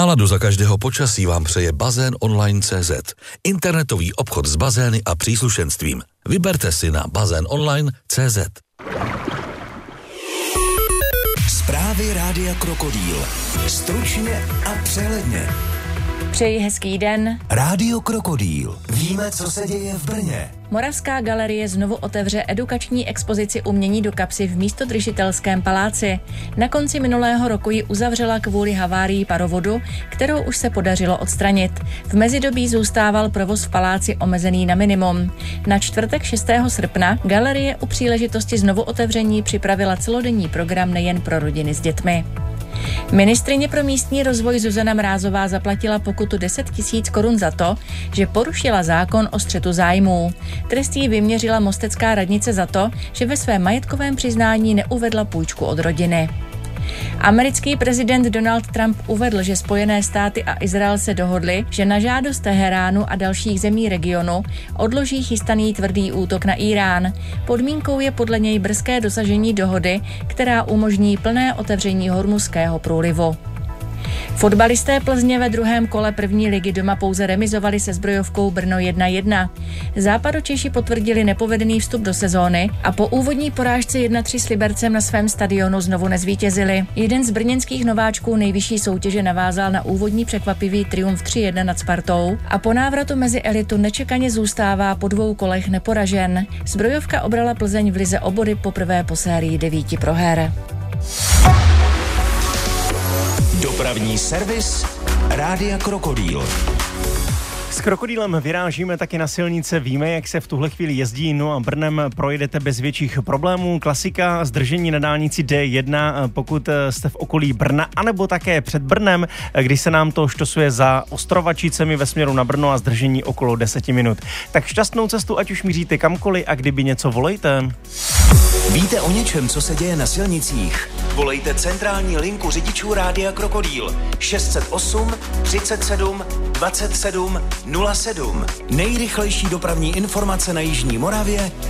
Náladu za každého počasí vám přeje bazénonline.cz. Internetový obchod s bazény a příslušenstvím. Vyberte si na bazénonline.cz. Zprávy Rádia Krokodýl. Stručně a přehledně. Přeji hezký den. Rádio Krokodýl. Víme, co se děje v Brně. Moravská galerie znovu otevře edukační expozici Umění do kapsy v místodržitelském paláci. Na konci minulého roku ji uzavřela kvůli havárii parovodu, kterou už se podařilo odstranit. V mezidobí zůstával provoz v paláci omezený na minimum. Na čtvrtek 6. srpna galerie u příležitosti znovu otevření připravila celodenní program nejen pro rodiny s dětmi. Ministryně pro místní rozvoj Zuzana Mrázová zaplatila pokutu 10 000 korun za to, že porušila zákon o střetu zájmů. Trest jí vyměřila mostecká radnice za to, že ve svém majetkovém přiznání neuvedla půjčku od rodiny. Americký prezident Donald Trump uvedl, že Spojené státy a Izrael se dohodli, že na žádost Teheránu a dalších zemí regionu odloží chystaný tvrdý útok na Írán. Podmínkou je podle něj brzké dosažení dohody, která umožní plné otevření Hormuzského průlivu. Fotbalisté Plzně ve druhém kole první ligy doma pouze remizovali se Zbrojovkou Brno 1-1. Západočeši potvrdili nepovedený vstup do sezóny a po úvodní porážce 1-3 s Libercem na svém stadionu znovu nezvítězili. Jeden z brněnských nováčků nejvyšší soutěže navázal na úvodní překvapivý triumf 3-1 nad Spartou a po návratu mezi elitu nečekaně zůstává po 2 kolech neporažen. Zbrojovka obrala Plzeň v lize o body poprvé po sérii 9 proher. Dopravní servis Rádia Krokodýl. S Krokodýlem vyrážíme taky na silnice, víme, jak se v tuhle chvíli jezdí, no a Brnem projedete bez větších problémů. Klasika, zdržení na dálnici D1, pokud jste v okolí Brna, anebo také před Brnem, když se nám to štosuje za Ostrovačicemi ve směru na Brno a zdržení okolo 10 minut. Tak šťastnou cestu, ať už míříte kamkoliv a kdyby něco, volejte. Víte o něčem, co se děje na silnicích? Volejte centrální linku řidičů Rádia Krokodýl 608 37 27 07. Nejrychlejší dopravní informace na jižní Moravě